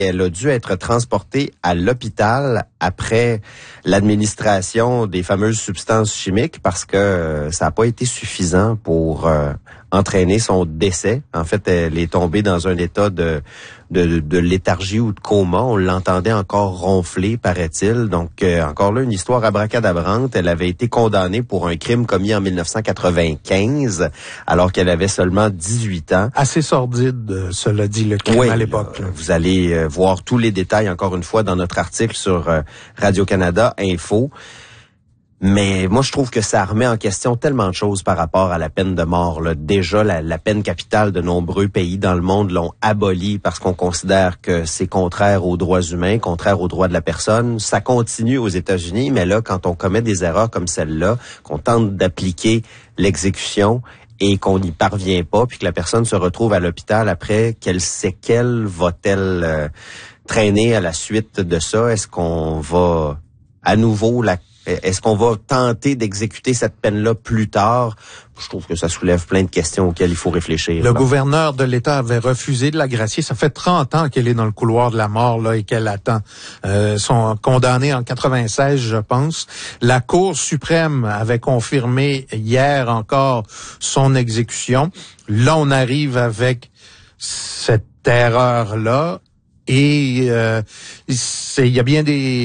Elle a dû être transportée à l'hôpital après l'administration des fameuses substances chimiques parce que ça n'a pas été suffisant pour entraîner son décès. En fait, elle est tombée dans un état de léthargie ou de coma. On l'entendait encore ronfler, paraît-il. Donc, encore là, une histoire abracadabrante. Elle avait été condamnée pour un crime commis en 1995, alors qu'elle avait seulement 18 ans. Assez sordide, cela dit, le crime à l'époque. Vous allez voir tous les détails, encore une fois, dans notre article sur Radio-Canada Info. Mais moi, je trouve que ça remet en question tellement de choses par rapport à la peine de mort. Là. Déjà, la peine capitale de nombreux pays dans le monde l'ont abolie parce qu'on considère que c'est contraire aux droits humains, contraire aux droits de la personne. Ça continue aux États-Unis, mais là, quand on commet des erreurs comme celle-là, qu'on tente d'appliquer l'exécution et qu'on n'y parvient pas, puis que la personne se retrouve à l'hôpital après, quelles séquelles va-t-elle traîner à la suite de ça? Est-ce qu'on va à nouveau Est-ce qu'on va tenter d'exécuter cette peine-là plus tard? Je trouve que ça soulève plein de questions auxquelles il faut réfléchir. Le gouverneur de l'État avait refusé de la gracier. Ça fait 30 ans qu'elle est dans le couloir de la mort là et qu'elle attend. Sont condamnés en 96, je pense. La Cour suprême avait confirmé hier encore son exécution. Là, on arrive avec cette erreur-là. Et il y a bien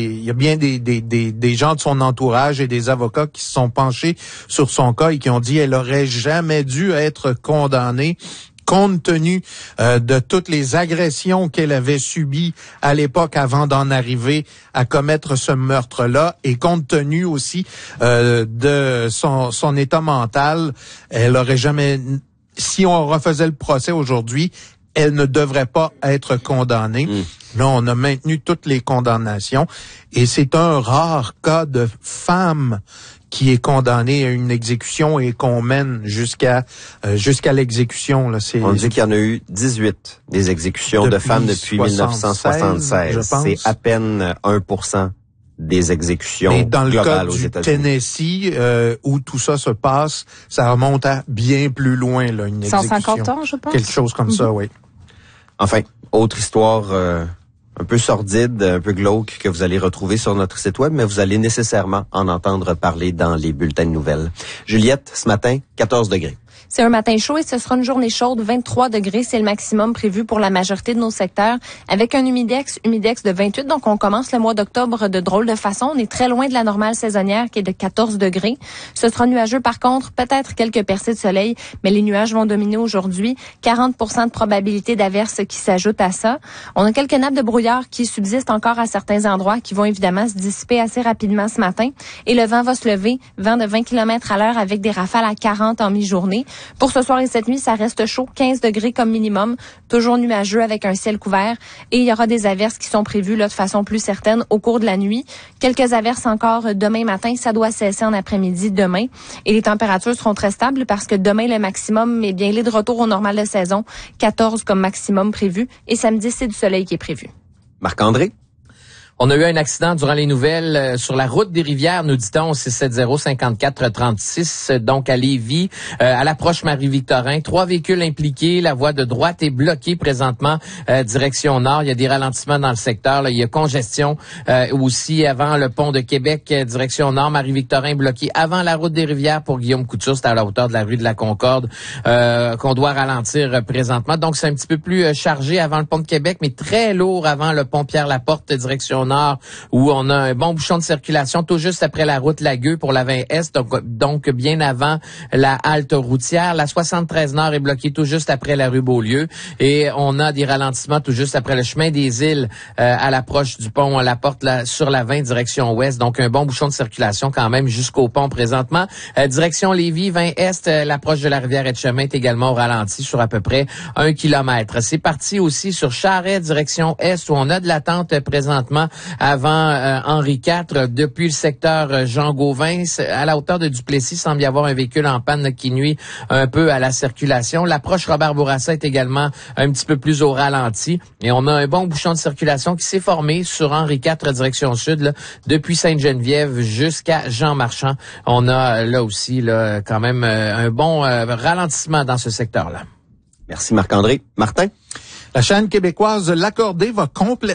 des gens de son entourage et des avocats qui se sont penchés sur son cas et qui ont dit qu'elle aurait jamais dû être condamnée compte tenu de toutes les agressions qu'elle avait subies à l'époque avant d'en arriver à commettre ce meurtre-là et compte tenu aussi de son état mental, elle aurait jamais, si on refaisait le procès aujourd'hui, elle ne devrait pas être condamnée. Là, on a maintenu toutes les condamnations et c'est un rare cas de femme qui est condamnée à une exécution et qu'on mène jusqu'à l'exécution. Là, on dit qu'il y en a eu 18 des exécutions de femmes depuis 1976. Je pense. C'est à peine 1% des exécutions globales aux États-Unis. Dans le cas du Tennessee, où tout ça se passe, ça remonte à bien plus loin, là, une exécution. 150 ans, je pense. Quelque chose comme ça, oui. Enfin, autre histoire un peu sordide, un peu glauque que vous allez retrouver sur notre site web, mais vous allez nécessairement en entendre parler dans les bulletins de nouvelles. Juliette, ce matin, 14 degrés. C'est un matin chaud et ce sera une journée chaude. 23 degrés, c'est le maximum prévu pour la majorité de nos secteurs, avec un humidex de 28. Donc, on commence le mois d'octobre de drôle de façon. On est très loin de la normale saisonnière qui est de 14 degrés. Ce sera nuageux par contre, peut-être quelques percées de soleil, mais les nuages vont dominer aujourd'hui. 40% de probabilité d'averses qui s'ajoutent à ça. On a quelques nappes de brouillard qui subsistent encore à certains endroits, qui vont évidemment se dissiper assez rapidement ce matin. Et le vent va se lever, vent de 20 km à l'heure avec des rafales à 40 en mi-journée. Pour ce soir et cette nuit, ça reste chaud, 15 degrés comme minimum, toujours nuageux avec un ciel couvert. Et il y aura des averses qui sont prévues là de façon plus certaine au cours de la nuit. Quelques averses encore demain matin, ça doit cesser en après-midi demain. Et les températures seront très stables parce que demain, le maximum est bien de retour au normal de saison, 14 comme maximum prévu. Et samedi, c'est du soleil qui est prévu. Marc-André? On a eu un accident durant les nouvelles sur la route des Rivières, nous dit-on, 670-54-36, donc à Lévis, à l'approche Marie-Victorin. 3 véhicules impliqués, la voie de droite est bloquée présentement, direction nord. Il y a des ralentissements dans le secteur. Là. Il y a congestion aussi avant le pont de Québec, direction nord. Marie-Victorin bloquée avant la route des Rivières pour Guillaume Couture. C'est à la hauteur de la rue de la Concorde qu'on doit ralentir présentement. Donc, c'est un petit peu plus chargé avant le pont de Québec, mais très lourd avant le pont Pierre-Laporte, direction nord, où on a un bon bouchon de circulation tout juste après la route Lagueux pour la 20 Est, donc bien avant la halte routière. La 73 Nord est bloquée tout juste après la rue Beaulieu et on a des ralentissements tout juste après le chemin des Îles à l'approche du pont à la porte sur la 20 direction ouest. Donc un bon bouchon de circulation quand même jusqu'au pont présentement. Direction Lévis, 20 Est, l'approche de la rivière Etchemin est également au ralenti sur à peu près 1 kilomètre. C'est parti aussi sur Charest, direction Est, où on a de l'attente présentement avant Henri IV, depuis le secteur Jean-Gauvin, à la hauteur de Duplessis, il semble y avoir un véhicule en panne qui nuit un peu à la circulation. L'approche Robert Bourassa est également un petit peu plus au ralenti et on a un bon bouchon de circulation qui s'est formé sur Henri IV direction sud, là, depuis Sainte-Geneviève jusqu'à Jean-Marchand. On a là aussi là, quand même un bon ralentissement dans ce secteur-là. Merci Marc-André. Martin? La chaîne québécoise L'Accordé va complètement